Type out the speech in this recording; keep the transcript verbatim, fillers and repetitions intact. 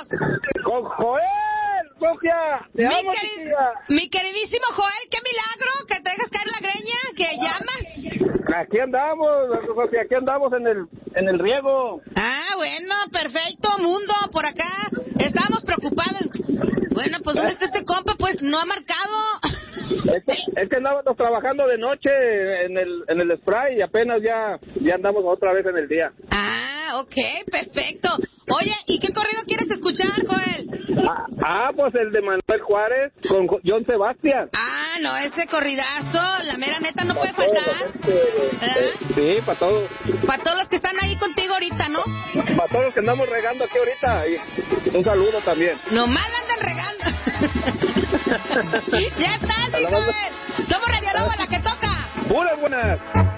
Con Joel, Sofía. Te Mi, amo, queri- chiquilla. mi queridísimo Joel, qué milagro que te dejas caer la greña, que llamas. Aquí andamos, Sofía, aquí andamos en el, en el riego. Ah, bueno, perfecto, mundo, por acá. Estábamos preocupados. Bueno, pues ¿dónde está este compa? Pues no ha marcado. Es que, es que andábamos trabajando de noche en el, en el spray y apenas ya, ya andamos otra vez en el día. Ah, ok, perfecto. Oye, ¿y qué corrido quieres escuchar, Joel? Ah, ah, pues el de Manuel Juárez con Jo- John Sebastián. Ah, no, ese corridazo, la mera neta no puede faltar. ¿Verdad? Sí, para todos. Para todos los que están ahí contigo ahorita, ¿no? Para todos los que andamos regando aquí ahorita. Y un saludo también. Nomás la andan regando. Ya estás, hijo. Somos Radio Lobo, la que toca. ¡Puras buenas!